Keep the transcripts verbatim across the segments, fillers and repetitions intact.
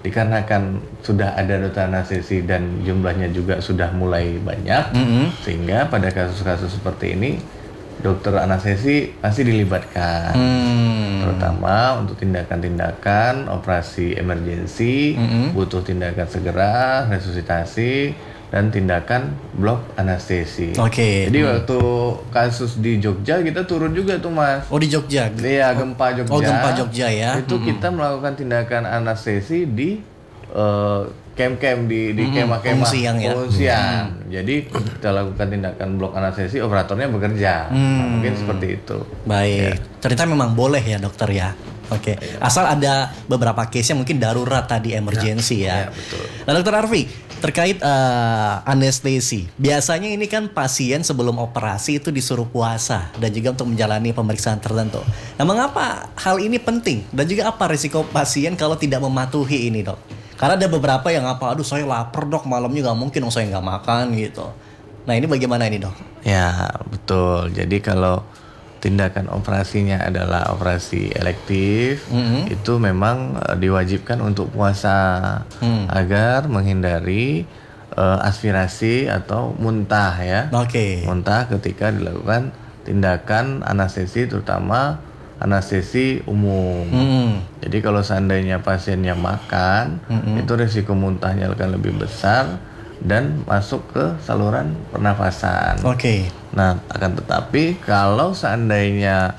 dikarenakan sudah ada dokter anestesi dan jumlahnya juga sudah mulai banyak, mm-hmm. sehingga pada kasus-kasus seperti ini dokter anestesi pasti dilibatkan, hmm. terutama untuk tindakan-tindakan operasi emergensi, mm-hmm. butuh tindakan segera, resusitasi, dan tindakan blok anestesi. Oke. Okay. Jadi hmm. waktu kasus di Jogja kita turun juga tuh Mas. Oh di Jogja? Iya, gempa Jogja. Oh gempa Jogja ya. Itu hmm. kita melakukan tindakan anestesi di uh, camp-camp di di hmm. kemah-kemah pengungsian. Ya? pengungsian. Hmm. Jadi kita lakukan tindakan blok anestesi, operatornya bekerja. Hmm. Nah, mungkin seperti itu. Baik. Ya. Ternyata memang boleh ya dokter ya. Oke. Okay. Ya. Asal ada beberapa case yang mungkin darurat tadi emergency ya. Ya, ya betul. Nah dokter Arfi, terkait uh, anestesi, biasanya ini kan pasien sebelum operasi itu disuruh puasa dan juga untuk menjalani pemeriksaan tertentu. Nah, mengapa hal ini penting dan juga apa risiko pasien kalau tidak mematuhi ini, dok? Karena ada beberapa yang apa, aduh saya lapar dok, malamnya nggak mungkin, oh saya nggak makan gitu. Nah ini bagaimana ini dok? Ya betul. Jadi kalau tindakan operasinya adalah operasi elektif, mm-hmm. itu memang uh, diwajibkan untuk puasa mm. agar menghindari uh, aspirasi atau muntah ya. Oke. Okay. Muntah ketika dilakukan tindakan anestesi, terutama anestesi umum. Mm. Jadi kalau seandainya pasiennya makan, mm-hmm. itu risiko muntahnya akan lebih besar dan masuk ke saluran pernafasan. Oke. Okay. Nah, akan tetapi kalau seandainya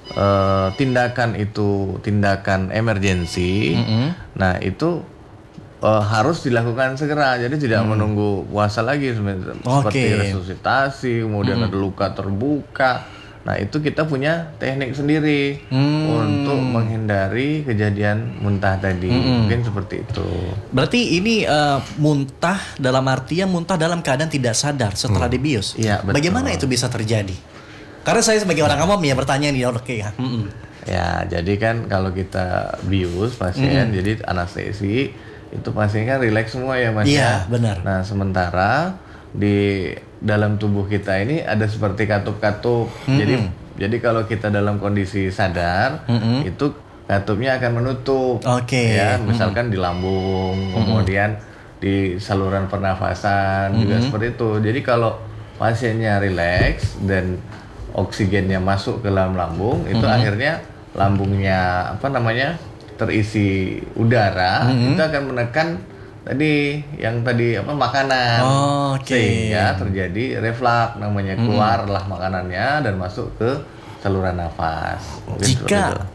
uh, tindakan itu tindakan emergensi, mm-hmm. nah itu uh, harus dilakukan segera. Jadi tidak mm. menunggu puasa lagi seperti okay. resusitasi, kemudian mm-hmm. ada luka terbuka. Nah, itu kita punya teknik sendiri hmm. untuk menghindari kejadian muntah tadi. Hmm. Mungkin seperti itu. Berarti ini uh, muntah dalam artian muntah dalam keadaan tidak sadar setelah hmm. dibius. Iya, betul. Bagaimana itu bisa terjadi? Karena saya sebagai orang awam ya bertanya nih, oke ya. Hmm. Ya, jadi kan kalau kita bius pasien, hmm. jadi anestesi, itu pasien kan rileks semua ya Mas. Iya, benar. Nah, sementara di dalam tubuh kita ini ada seperti katup-katup. Mm-hmm. Jadi jadi kalau kita dalam kondisi sadar, mm-hmm. itu katupnya akan menutup. Oke. Okay. Ya, misalkan mm-hmm. di lambung, kemudian mm-hmm. di saluran pernafasan mm-hmm. juga seperti itu. Jadi kalau pasiennya rileks dan oksigennya masuk ke dalam lambung, itu mm-hmm. akhirnya lambungnya apa namanya? terisi udara, mm-hmm. itu akan menekan tadi yang tadi apa makanan, oh, okay. sehingga terjadi reflux namanya, keluarlah hmm. makanannya dan masuk ke saluran nafas. Mungkin jika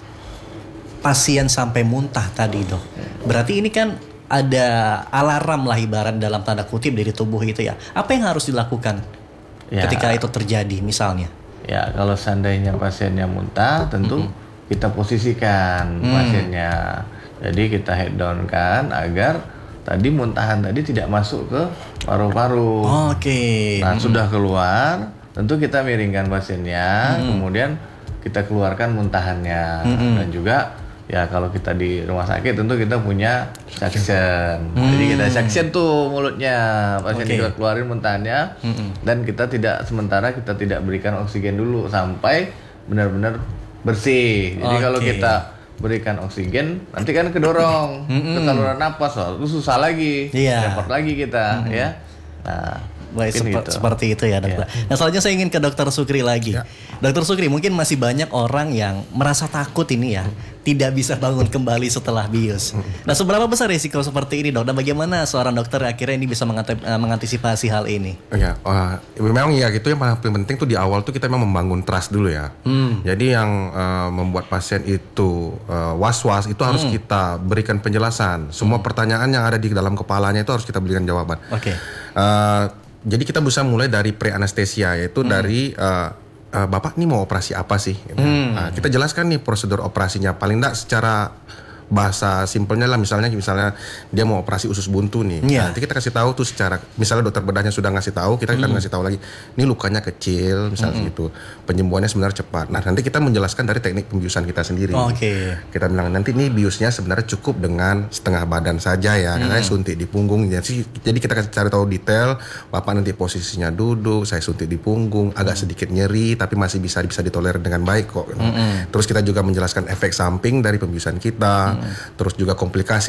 pasien sampai muntah tadi dok, berarti ini kan ada alarm lah ibarat dalam tanda kutip dari tubuh itu ya. Apa yang harus dilakukan ya, ketika itu terjadi misalnya? Ya kalau seandainya pasiennya muntah, tentu mm-hmm. kita posisikan mm. pasiennya. Jadi kita head down kan agar tadi muntahan tadi tidak masuk ke paru-paru. Oh, oke. Okay. Nah, hmm. sudah keluar, tentu kita miringkan pasiennya, hmm. kemudian kita keluarkan muntahannya. Hmm. Dan juga ya kalau kita di rumah sakit tentu kita punya suction. Hmm. Jadi kita suction tuh mulutnya, pasien okay. kita keluarin muntahannya, hmm. dan kita tidak sementara kita tidak berikan oksigen dulu sampai benar-benar bersih. Jadi okay. kalau kita berikan oksigen, nanti kan kedorong mm-hmm. ke saluran napas, itu susah lagi, yeah. repot lagi kita, mm-hmm. ya. Nah, Baik, seper- gitu. seperti itu ya dokter. Yeah. Nah selanjutnya saya ingin ke dokter Sukri lagi. Yeah. Dokter Sukri, mungkin masih banyak orang yang merasa takut ini ya, tidak bisa bangun kembali setelah bius. Nah seberapa besar risiko seperti ini dok? Dan bagaimana seorang dokter akhirnya ini bisa mengant- mengantisipasi hal ini? Ya, uh, memang ya gitu yang paling penting tuh di awal tuh kita memang membangun trust dulu ya. Hmm. Jadi yang uh, membuat pasien itu uh, was-was itu harus hmm. kita berikan penjelasan. Semua hmm. pertanyaan yang ada di dalam kepalanya itu harus kita berikan jawaban. Oke. Okay. Uh, jadi kita bisa mulai dari pre-anestesia, yaitu hmm. dari uh, uh, Bapak ini mau operasi apa sih? Gitu. Hmm. Nah, kita jelaskan nih prosedur operasinya, paling enggak secara bahasa simpelnya lah, misalnya misalnya dia mau operasi usus buntu nih. Yeah. Nanti kita kasih tahu tuh secara, misalnya dokter bedahnya sudah ngasih tahu, kita akan mm. ngasih tahu lagi, ini lukanya kecil, misalnya mm-hmm. gitu. Penyembuhannya sebenarnya cepat. Nah, nanti kita menjelaskan dari teknik pembiusan kita sendiri. Oh, Oke. Okay. Kita bilang nanti ini biusnya sebenarnya cukup dengan setengah badan saja ya, mm. karena suntik di punggung. Jadi, jadi kita kasih cari tahu detail, Bapak nanti posisinya duduk, saya suntik di punggung, agak mm. sedikit nyeri, tapi masih bisa bisa ditolerir dengan baik kok. Mm-hmm. Terus kita juga menjelaskan efek samping dari pembiusan kita. Mm. Terus juga komplikasi